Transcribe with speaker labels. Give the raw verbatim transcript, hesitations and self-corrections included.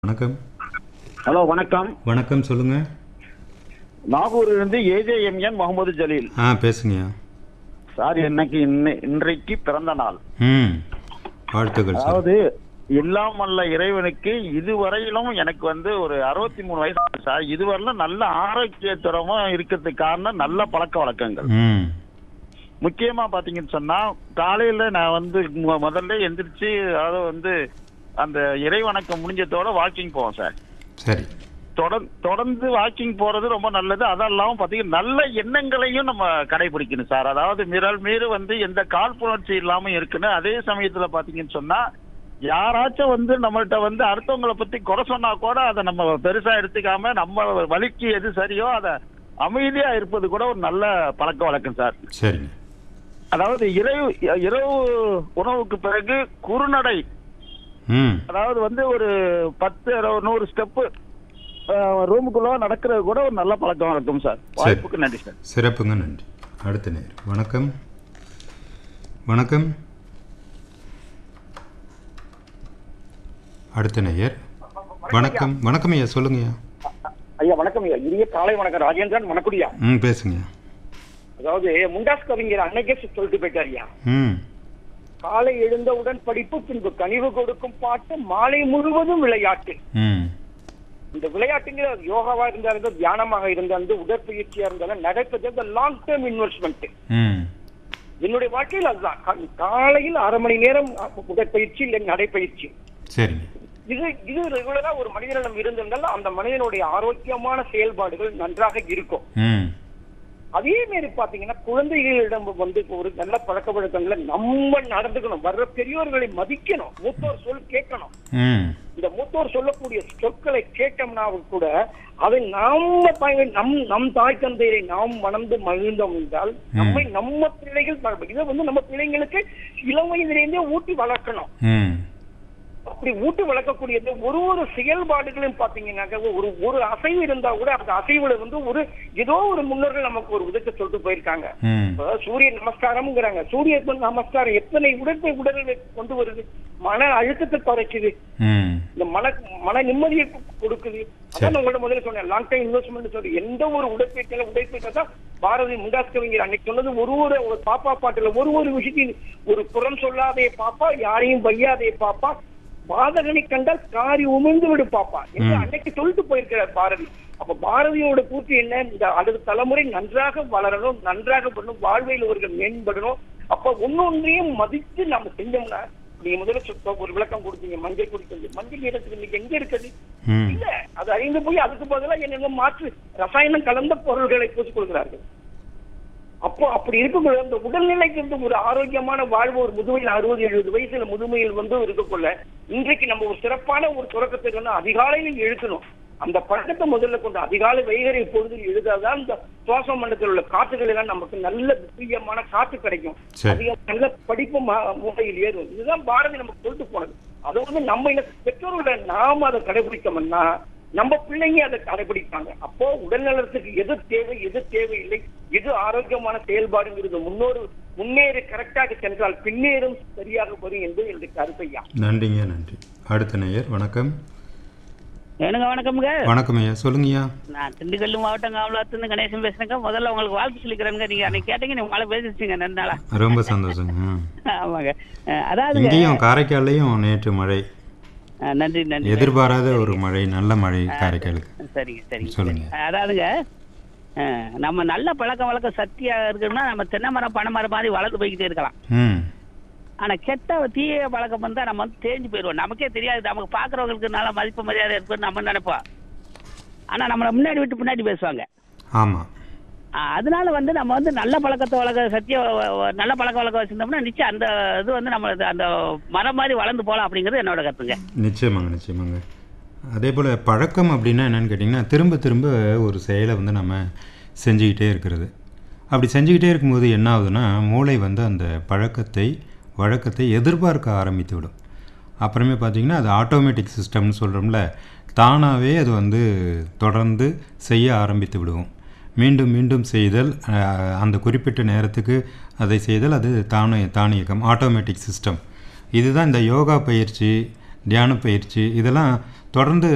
Speaker 1: வணக்கம்.
Speaker 2: ஹலோ வணக்கம்.
Speaker 1: வணக்கம் சொல்லுங்க.
Speaker 2: நாகூரிலிருந்து ஏஜேஎம்என் முகமது ஜலீல்.
Speaker 1: ஆ பேசுங்கய்யா.
Speaker 2: சார் எனக்கு இன்னை- இன்றைக்கு பிறந்த நாள்.
Speaker 1: ம் வாழ்த்துக்கள் சார்.
Speaker 2: அதாவது எல்லாம் வல்ல இறைவனுக்கு இதுவரையிலும் எனக்கு வந்து ஒரு அறுபத்தி மூணு வயசு ஆகுது சார். இதுவரையிலும் நல்ல ஆரோக்கியத்துறமா இருக்கிறதுக்கு காரணம் நல்ல பழக்க வழக்கங்கள்.
Speaker 1: ம்
Speaker 2: முக்கியமா பாத்தீங்கன்னு சொன்னா காலையில நான் வந்து மு- முதல்ல எந்திரிச்சு அதாவது வந்து அந்த இறை வணக்கம் முடிஞ்சதோட வாக்கிங் போவோம் சார்.
Speaker 1: சரி.
Speaker 2: தொடர் தொடர்ந்து வாக்கிங் போறது ரொம்ப நல்லது. அதெல்லாம் பாத்தீங்கன்னா நல்ல எண்ணங்களையும் நம்ம கடைபிடிக்கணும் சார். அதாவது மிரல் மீறு வந்து எந்த காழ்ப்புணர்ச்சி இல்லாம இருக்குன்னு. அதே சமயத்துல பாத்தீங்கன்னு சொன்னா யாராச்சும் வந்து நம்மள்ட்ட வந்து அடுத்தவங்களை பத்தி குறை சொன்னா கூட அதை நம்ம பெருசா எடுத்துக்காம நம்ம வலிக்கு எது சரியோ அதை அமைதியா இருப்பது கூட ஒரு நல்ல பழக்க வழக்கம் சார்.
Speaker 1: சரிங்க.
Speaker 2: அதாவது இரவு இரவு உணவுக்கு பிறகு குறுநடை,
Speaker 1: ம்
Speaker 2: அதாவது வந்து ஒரு பத்து இருபது, நூறு ஸ்டெப்பு ரூமுக்குள்ள நடக்கிறது கூட ஒரு நல்ல பழக்கம் வழக்கம் சார். வாய்ப்புக்கு நன்றி சார்.
Speaker 1: சிறப்புங்க, நன்றி. அடுத்த நேர். வணக்கம். வணக்கம். அடுத்த நேயர். வணக்கம். வணக்கம் ஐயா, சொல்லுங்கய்யா.
Speaker 3: ஐயா வணக்கம் ஐயா. இனிய காலை வணக்கம். ராஜேந்திரன் மணக்குடியா.
Speaker 1: ம் பேசுங்கய்யா.
Speaker 3: அதாவது முண்டாஸ் கவிஞர் அன்னைக்கே சொல்லிட்டு போயிட்டாரியா.
Speaker 1: ம்
Speaker 3: காலை எழுந்தவுடன் படிப்பு, பின்பு கனிவு கொடுக்கும் பாட்டு, மாலை முழுவதும் விளையாட்டு.
Speaker 1: ம்
Speaker 3: இந்த விளையாட்டுங்கிற யோகாவா இருந்தாலும் தியானமாக இருந்தாலும் உடற்பயிற்சியா இருந்தாலும் நடப்பது லாங் டேர்ம் இன்வெஸ்ட்மெண்ட்.
Speaker 1: ம்
Speaker 3: என்னுடைய வாழ்க்கையில் அதுதான். கா- காலையில் அரை மணி நேரம் உடற்பயிற்சி இல்லை நடைப்பயிற்சி.
Speaker 1: சரிங்க.
Speaker 3: இது இது ரெகுலரா ஒரு மனிதனிடம் இருந்திருந்தால் அந்த மனிதனுடைய ஆரோக்கியமான செயல்பாடுகள் நன்றாக இருக்கும்.
Speaker 1: ம்
Speaker 3: அதே மாதிரி பாத்தீங்கன்னா குழந்தைகளிடம் வந்து ஒரு நல்ல பழக்க வழக்கங்களை நம்ம நடந்துக்கணும். வர்ற பெரியோர்களை மதிக்கணும். மூத்தோர் சொல் கேட்கணும்.
Speaker 1: ம்
Speaker 3: இந்த மூத்தோர் சொல்லக்கூடிய சொற்களை கேட்டோம்னா கூட அதை நாம பயன் நம் நம் தாய் தந்தையை நாம் மணந்து மகிழ்ந்தோம் என்றால் நம்மை நம்ம பிள்ளைகள் பழக்கம். இதை வந்து நம்ம பிள்ளைங்களுக்கு இளம் வயதிலேருந்தே ஊட்டி வளர்க்கணும்.
Speaker 1: ம்
Speaker 3: அப்படி ஊட்டி வளர்க்கக்கூடியது ஒரு ஒரு செயல்பாடுகளையும் பாத்தீங்கன்னாக்க ஒரு ஒரு அசைவு இருந்தா கூட அந்த அசைவுல வந்து ஒரு ஏதோ ஒரு முன்னோர்கள் நமக்கு ஒரு விதத்தை சொல்லிட்டு போயிருக்காங்க.
Speaker 1: ம்
Speaker 3: இப்ப சூரிய நமஸ்காரம்ங்கிறாங்க. சூரிய நமஸ்காரம் எத்தனை உடற்பை உடலை கொண்டு வருது. மன அழுத்தத்தை குறைக்குது.
Speaker 1: ம்
Speaker 3: இந்த மன மன நிம்மதியை கொடுக்குது. அதான் நான் உங்கள்ட்ட முதல்ல சொன்னேன். லாங் டைம் இன்வெஸ்ட்மெண்ட் சொல்லி எந்த ஒரு உடற்பயிற்சியில உடற்பயிற்சி தான் பாரதி முண்டாஸ் கவிஞர் அன்னைக்கு சொன்னது. ஒரு ஒரு ஒரு பாப்பா பாட்டுல ஒரு ஒரு விஷயத்தையும் ஒரு புறம் சொல்லாதே பாப்பா, யாரையும் வையாதே பாப்பா, பாதகனை கண்டால் காரி உமிழ்ந்து விடு பாப்பா என்று அன்னைக்கு சொல்லிட்டு போயிருக்கிறார் பாரதி. அப்ப பாரதியோட கூற்று என்ன? இந்த அடுத்த தலைமுறை நன்றாக வளரணும், நன்றாக பண்ணணும், வாழ்வையில் அவர்கள் மேம்படணும். அப்ப ஒன்னொன்றையும் மதித்து நம்ம செஞ்சோம்னா, நீங்க முதல்ல சொ- ஒரு விளக்கம் கொடுத்தீங்க, மஞ்சள் குடிக்கிறது. மஞ்சள் நிறத்துக்கு இன்னைக்கு எங்க இருக்குது?
Speaker 1: ம்
Speaker 3: இல்ல, அது அழிந்து போய் அதுக்கு பதிலாக என்னென்ன மாற்று ரசாயனம் கலந்த பொருள்களை பூசிக் கொள்கிறார்கள். அப்போ அப்படி இருக்கும்போது அந்த உடல்நிலைக்கு வந்து ஒரு ஆரோக்கியமான வாழ்வு ஒரு முதுமையில் அறுபது எழுபது வயசுல முதுமையில் வந்து இருக்கக்குள்ள இன்றைக்கு நம்ம ஒரு சிறப்பான ஒரு தொடக்கத்தை வந்து அதிகாலையில் எழுக்கணும். அந்த பழக்கத்தை முதல்ல கொண்டு அதிகாலை வைகரை பொழுதில் எழுதாதான் இந்த சுவாச மண்டலத்தில் உள்ள காற்றுகள் எல்லாம் நமக்கு நல்ல பிரியமான காற்று கிடைக்கும்.
Speaker 1: சரி.
Speaker 3: அதிக நல்ல படிப்பு ம- மூளையில் ஏறும். இதுதான் பாரதி நமக்கு சொல்லிட்டு போனது. அதை வந்து நம்ம என்ன பெற்றோர்களை நாம அதை கடைபிடித்தோம்னா நம்ம பிள்ளைங்க அதை கடைபிடிப்பாங்க. அப்போ உடல் நலத்துக்கு எது தேவை, எது தேவையில்லை, எது ஆரோக்கியமான செயல்பாடுங்கிறது முன்னோரு முன்னேறி கரெக்டாக சென்றால் பின்னேறும் சரியாக வரும் என்று என்னுடைய கருத்தையா.
Speaker 1: நன்றிங்க, நன்றி. அடுத்த நேயர். வணக்கம்.
Speaker 4: எனக்கு வணக்கம்ங்க.
Speaker 1: வணக்கம் ஐயா, சொல்லுங்கய்யா.
Speaker 4: நான் திண்டுக்கல் மாவட்டம் காவலாத்துலேருந்து கணேசன் பேசுறேங்க. முதல்ல உங்களுக்கு வாழ்த்து சொல்லிக்கிறேங்க. நீங்க அன்னைக்கு கேட்டீங்க, நீங்க மழை பேசிச்சுங்க ரெண்டு நாளா.
Speaker 1: ரொம்ப சந்தோஷங்க. ம்.
Speaker 4: ஆமாங்க. அஹ் அதாவதுங்க,
Speaker 1: இங்கேயும் காரைக்கால்லையும் நேற்று மழை,
Speaker 4: அஹ் நன்றி நன்றி.
Speaker 1: எதிர்பாராத ஒரு மழை, நல்ல மழை காரைக்காலுக்கு.
Speaker 4: சரிங்க சரிங்க.
Speaker 1: சொல்லுங்க.
Speaker 4: அதாவதுங்க, அஹ் நம்ம நல்ல பழக்க வழக்கம் சக்தியா இருக்கணும்னா நம்ம தென்னை மரம் பனை மரம் மாதிரி வளர்ந்து போய்கிட்டே இருக்கலாம்.
Speaker 1: ம்
Speaker 4: ஆனா கெட்ட தீய பழக்கம் வந்தா நம்ம வந்து தேஞ்சு போயிடுவோம். நமக்கே தெரியாது. நமக்கு பாக்குறவங்களுக்கு நல்ல மதிப்பு மரியாதை இருக்குன்னு நம்ம நினைப்போம். ஆனா நம்மளை முன்னாடி விட்டு பின்னாடி பேசுவாங்க.
Speaker 1: ஆமாம்.
Speaker 4: ஆஹ் அதனால வந்து நம்ம வந்து நல்ல பழக்கத்தை வளர்க்க சத்திய வ- வ- நல்ல பழக்க வழக்கம் வச்சிருந்தோம்னா நிச்சயம் அந்த இது வந்து நம்ம அந்த மரம் மாதிரி வளர்ந்து போகலாம் அப்படிங்கிறது என்னோட கருத்துங்க.
Speaker 1: நிச்சயமாங்க, நிச்சயமாங்க. அதே போல் பழக்கம் அப்படின்னா என்னன்னு கேட்டிங்கன்னா, திரும்ப திரும்ப ஒரு செயலை வந்து நம்ம செஞ்சுக்கிட்டே இருக்கிறது. அப்படி செஞ்சுக்கிட்டே இருக்கும்போது என்ன ஆகுதுன்னா, மூளை வந்து அந்த பழக்கத்தை வழக்கத்தை எதிர்பார்க்க ஆரம்பித்து விடும். அப்புறமே பார்த்திங்கன்னா அது ஆட்டோமேட்டிக் சிஸ்டம்னு சொல்கிறோம்ல, தானாகவே அது வந்து தொடர்ந்து செய்ய ஆரம்பித்து விடுவோம். மீண்டும் மீண்டும் செய்தல், அஹ், அந்த குறிப்பிட்ட நேரத்துக்கு அதை செய்தல், அது தானே தானியக்கம், ஆட்டோமேட்டிக் சிஸ்டம். இதுதான் இந்த யோகா பயிற்சி, தியான பயிற்சி இதெல்லாம் தொடர்ந்து